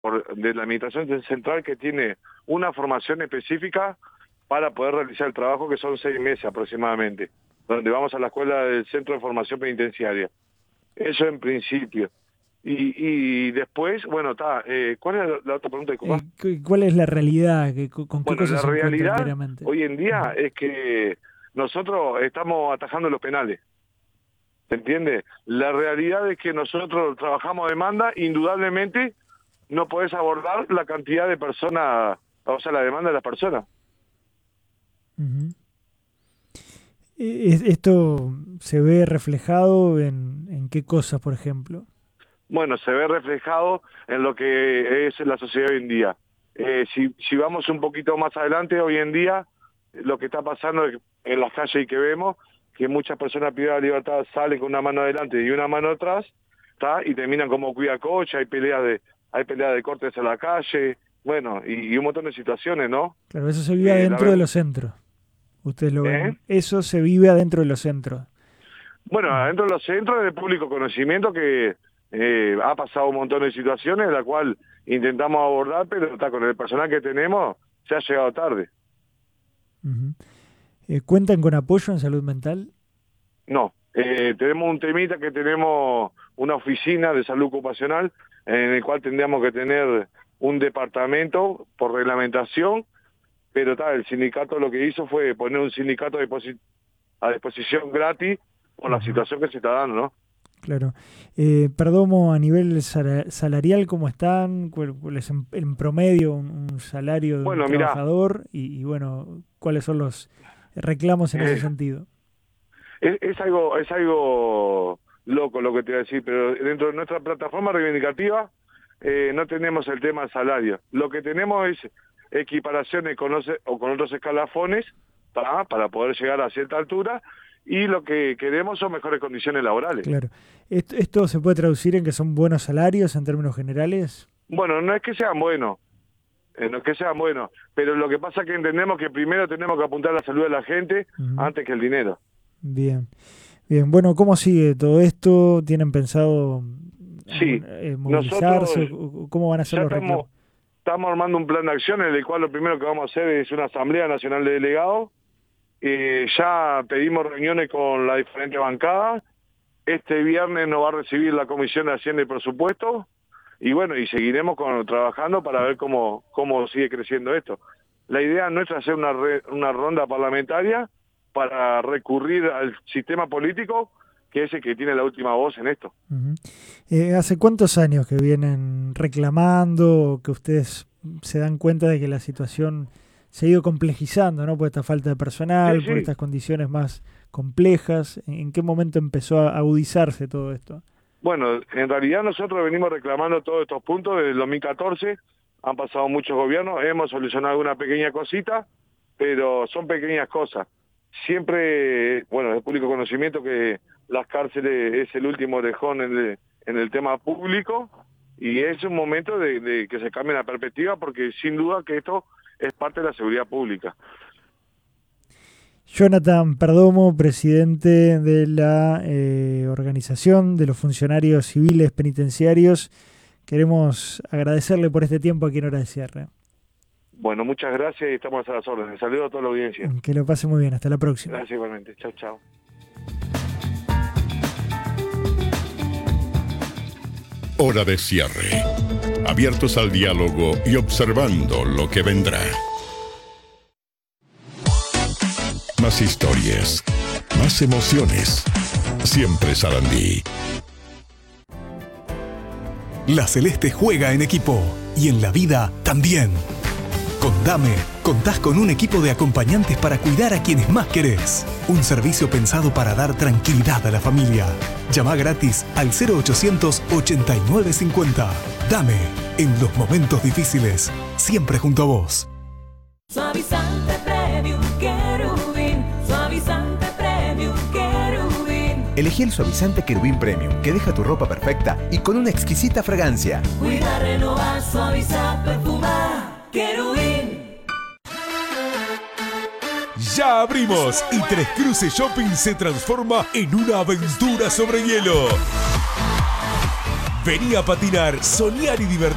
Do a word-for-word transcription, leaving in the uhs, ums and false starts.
por, de la Administración Central que tiene una formación específica para poder realizar el trabajo, que son seis meses aproximadamente, donde vamos a la escuela del Centro de Formación Penitenciaria. Eso en principio. Y, y después, bueno, está. Eh, ¿Cuál es la, la otra pregunta? Eh, ¿Cuál es la realidad? ¿Con qué bueno, cosas la se encuentran realidad diariamente? hoy en día Uh-huh. es que nosotros estamos atajando los penales. ¿Se entiende? La realidad es que nosotros trabajamos demanda, indudablemente no podés abordar la cantidad de personas, o sea, la demanda de las personas. Uh-huh. ¿Esto se ve reflejado en, en qué cosas, por ejemplo? Bueno, se ve reflejado en lo que es la sociedad hoy en día. Eh, si, si vamos un poquito más adelante, hoy en día, lo que está pasando en las calles y que vemos, que muchas personas piden la libertad, salen con una mano adelante y una mano atrás, ¿tá? Y terminan como cuidacoche, hay peleas de hay peleas de cortes en la calle, bueno, y, y un montón de situaciones, ¿no? Claro, eso se vive Eh, adentro vemos, de los centros. Ustedes lo ¿eh? ven. Eso se vive adentro de los centros. Bueno, adentro de los centros es de público conocimiento que eh, ha pasado un montón de situaciones, la cual intentamos abordar, pero está con el personal que tenemos, se ha llegado tarde. Uh-huh. eh, ¿Cuentan con apoyo en salud mental? No, eh, tenemos un temita que tenemos una oficina de salud ocupacional en el cual tendríamos que tener un departamento por reglamentación, pero tal, el sindicato lo que hizo fue poner un sindicato a, disposi- a disposición gratis por la uh-huh. situación que se está dando, ¿no? Claro. Eh, Perdomo, a nivel salarial, ¿cómo están? ¿Cuál, cuál es en, en promedio un, un salario de bueno, un mirá, trabajador? Y, y bueno, ¿cuáles son los reclamos en eh, ese sentido? Es, es algo es algo loco lo que te voy a decir, pero dentro de nuestra plataforma reivindicativa eh, no tenemos el tema salario. Lo que tenemos es equiparaciones con, los, o con otros escalafones para, para poder llegar a cierta altura, y lo que queremos son mejores condiciones laborales. Claro. ¿Esto, ¿Esto se puede traducir en que son buenos salarios en términos generales? Bueno, no es que sean buenos, eh, no es que sean buenos, pero lo que pasa es que entendemos que primero tenemos que apuntar a la salud de la gente uh-huh. antes que el dinero. Bien, bien. Bueno, ¿cómo sigue todo esto? ¿Tienen pensado sí, eh, movilizarse? Nosotros ¿Cómo van a hacer los estamos, reclamos? Estamos armando un plan de acción en el cual lo primero que vamos a hacer es una asamblea nacional de delegados. Eh, ya pedimos reuniones con las diferentes bancadas. Este viernes nos va a recibir la Comisión de Hacienda y Presupuesto. Y bueno, y seguiremos con, trabajando para ver cómo, cómo sigue creciendo esto. La idea nuestra es hacer una, re, una ronda parlamentaria para recurrir al sistema político, que es el que tiene la última voz en esto. Uh-huh. Eh, ¿Hace cuántos años que vienen reclamando, o que ustedes se dan cuenta de que la situación se ha ido complejizando, ¿no? Por esta falta de personal, sí, sí. por estas condiciones más complejas? ¿En qué momento empezó a agudizarse todo esto? Bueno, en realidad nosotros venimos reclamando todos estos puntos desde el dos mil catorce, han pasado muchos gobiernos, hemos solucionado alguna pequeña cosita, pero son pequeñas cosas. Siempre, bueno, es público conocimiento que las cárceles es el último orejón en el, en el tema público, y es un momento de, de que se cambie la perspectiva, porque sin duda que esto es parte de la seguridad pública. Jonathan Perdomo, presidente de la eh, Organización de los Funcionarios Civiles Penitenciarios, queremos agradecerle por este tiempo aquí en Hora de Cierre. Bueno, muchas gracias y estamos a las órdenes. Saludos a toda la audiencia. Que lo pase muy bien. Hasta la próxima. Gracias igualmente. Chao, chao. Hora de Cierre. Abiertos al diálogo y observando lo que vendrá. Más historias, más emociones. Siempre Sarandí. La Celeste juega en equipo y en la vida también. Con Dame, contás con un equipo de acompañantes para cuidar a quienes más querés. Un servicio pensado para dar tranquilidad a la familia. Llama gratis al cero ochocientos ochenta y nueve cincuenta. Dame, en los momentos difíciles, siempre junto a vos. Suavizante Premium Querubín, suavizante Premium Querubín. Elegí el suavizante Querubín Premium, que deja tu ropa perfecta y con una exquisita fragancia. Cuida, renovar, suavizar, perfumar. Querubín. Ya abrimos y Tres Cruces Shopping se transforma en una aventura sobre hielo. Vení a patinar, soñar y divertirte.